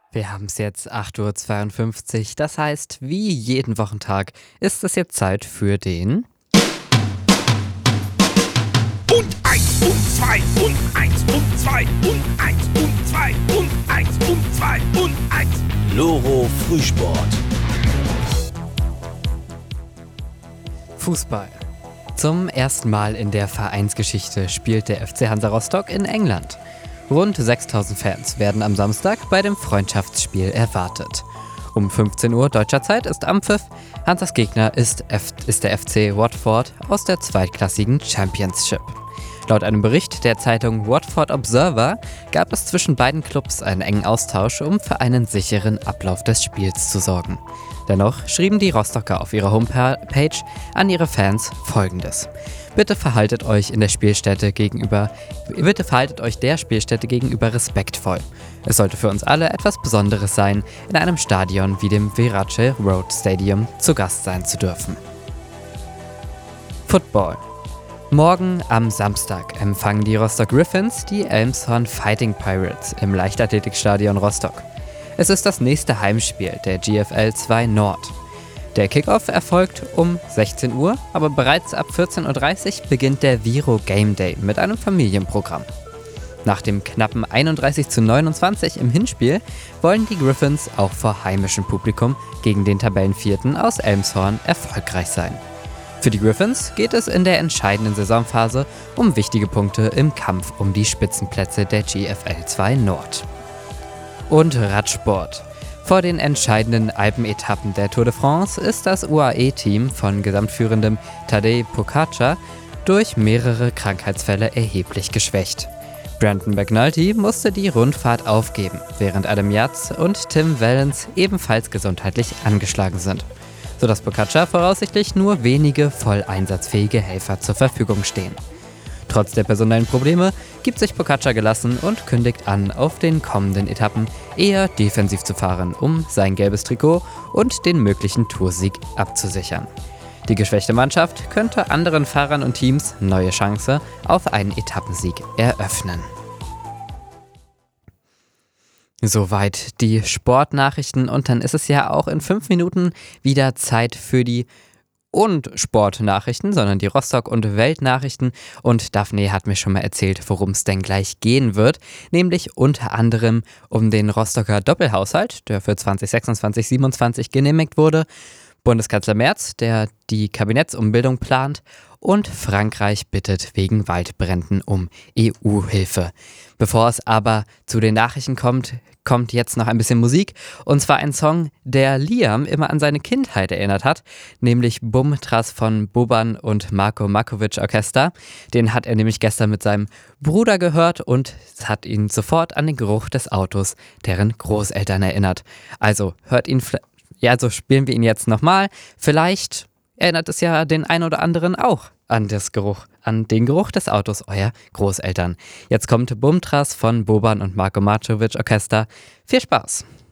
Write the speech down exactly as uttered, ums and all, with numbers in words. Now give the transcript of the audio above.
Wir haben es jetzt acht Uhr zweiundfünfzig, das heißt, wie jeden Wochentag ist es jetzt Zeit für den... Und eins und zwei und eins und zwei und eins und zwei und eins und zwei und eins. Loro Frühsport. Fußball. Zum ersten Mal in der Vereinsgeschichte spielt der F C Hansa Rostock in England. Rund sechstausend Fans werden am Samstag bei dem Freundschaftsspiel erwartet. Um fünfzehn Uhr deutscher Zeit ist Anpfiff. Hansas Gegner ist, F- ist der F C Watford aus der zweitklassigen Championship. Laut einem Bericht der Zeitung Watford Observer gab es zwischen beiden Clubs einen engen Austausch, um für einen sicheren Ablauf des Spiels zu sorgen. Dennoch schrieben die Rostocker auf ihrer Homepage an ihre Fans Folgendes: Bitte verhaltet euch in der Spielstätte gegenüber, bitte verhaltet euch der Spielstätte gegenüber respektvoll. Es sollte für uns alle etwas Besonderes sein, in einem Stadion wie dem Verace Road Stadium zu Gast sein zu dürfen. Football. Morgen am Samstag empfangen die Rostock Griffins die Elmshorn Fighting Pirates im Leichtathletikstadion Rostock. Es ist das nächste Heimspiel der G F L zwei Nord. Der Kickoff erfolgt um sechzehn Uhr, aber bereits ab vierzehn Uhr dreißig beginnt der Viro Game Day mit einem Familienprogramm. Nach dem knappen einunddreißig zu neunundzwanzig im Hinspiel wollen die Griffins auch vor heimischem Publikum gegen den Tabellenvierten aus Elmshorn erfolgreich sein. Für die Griffins geht es in der entscheidenden Saisonphase um wichtige Punkte im Kampf um die Spitzenplätze der G F L zwei Nord. Und Radsport. Vor den entscheidenden Alpenetappen der Tour de France ist das U A E-Team von gesamtführendem Tadej Pogačar durch mehrere Krankheitsfälle erheblich geschwächt. Brandon McNulty musste die Rundfahrt aufgeben, während Adam Yates und Tim Wellens ebenfalls gesundheitlich angeschlagen sind, sodass Pogačar voraussichtlich nur wenige voll einsatzfähige Helfer zur Verfügung stehen. Trotz der personellen Probleme gibt sich Pogačar gelassen und kündigt an, auf den kommenden Etappen eher defensiv zu fahren, um sein gelbes Trikot und den möglichen Toursieg abzusichern. Die geschwächte Mannschaft könnte anderen Fahrern und Teams neue Chance auf einen Etappensieg eröffnen. Soweit die Sportnachrichten, und dann ist es ja auch in fünf Minuten wieder Zeit für die und Sportnachrichten, sondern die Rostock- und Weltnachrichten. Und Daphne hat mir schon mal erzählt, worum es denn gleich gehen wird, nämlich unter anderem um den Rostocker Doppelhaushalt, der für zwanzig sechsundzwanzig siebenundzwanzig genehmigt wurde, Bundeskanzler Merz, der die Kabinettsumbildung plant, und Frankreich bittet wegen Waldbränden um E U-Hilfe. Bevor es aber zu den Nachrichten kommt, kommt jetzt noch ein bisschen Musik, und zwar ein Song, der Liam immer an seine Kindheit erinnert hat, nämlich Bum Tras von Boban und Marko Markovic Orchester. Den hat er nämlich gestern mit seinem Bruder gehört und es hat ihn sofort an den Geruch des Autos deren Großeltern erinnert. Also hört ihn, ja, so spielen wir ihn jetzt nochmal. Vielleicht erinnert es ja den einen oder anderen auch an das Geruch, an den Geruch des Autos eurer Großeltern. Jetzt kommt Bum Tras von Boban und Marko Markovic Orchester. Viel Spaß!